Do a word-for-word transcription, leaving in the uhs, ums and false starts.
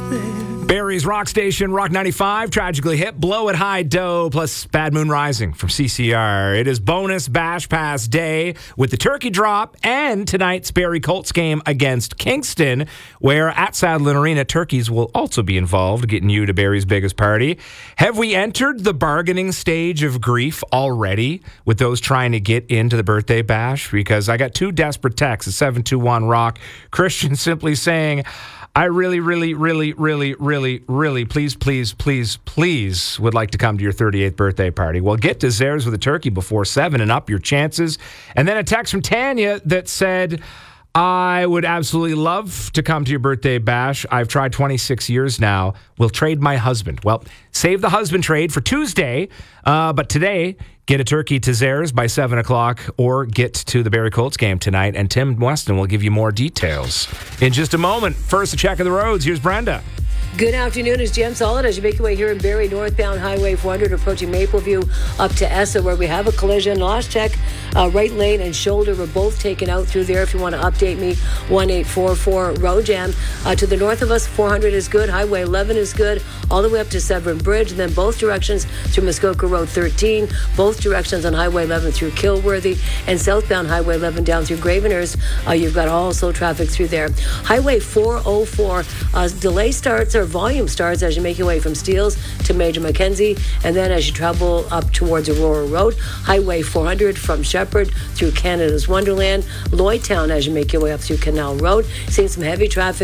Barrie's Rock Station, Rock ninety-five, Tragically Hip, Blow It High Dough, plus Bad Moon Rising from C C R. It is bonus Bash Pass Day with the turkey drop and tonight's Barrie Colts game against Kingston, where at Sadlin Arena, turkeys will also be involved, getting you to Barrie's biggest party. Have we entered the bargaining stage of grief already with those trying to get into the birthday bash? Because I got two desperate texts at seven two one rock. Christian simply saying, I really, really, really, really, really, really, please, please, please, please would like to come to your thirty-eighth birthday party. Well, get to Zares with a turkey before seven and up your chances. And then a text from Tanya that said, I would absolutely love to come to your birthday bash. I've tried twenty-six years now. We'll trade my husband. Well, save the husband trade for Tuesday. Uh, but today, get a turkey to Zares by seven o'clock or get to the Barrie Colts game tonight. And Tim Weston will give you more details in just a moment. First, a check of the roads. Here's Brenda. Good afternoon. It's Jem Solid as you make your way here in Barrie, northbound Highway four hundred, approaching Mapleview up to Essa, where we have a collision. Last check, uh, right lane and shoulder were both taken out through there. If you want to update me, one eight four four road jam. Uh, to the north of us, four hundred is good. Highway eleven is good, all the way up to Severn Bridge. And then both directions through Muskoka Road thirteen, both directions on Highway eleven through Kilworthy, and southbound Highway eleven down through Gravenhurst. Uh, you've got all slow traffic through there. Highway four oh four, uh, delay starts or volume starts as you make your way from Steeles to Major Mackenzie, and then as you travel up towards Aurora Road. Highway four hundred from Shepherd through Canada's Wonderland. Lloydtown as you make your way up through Canal Road. Seeing some heavy traffic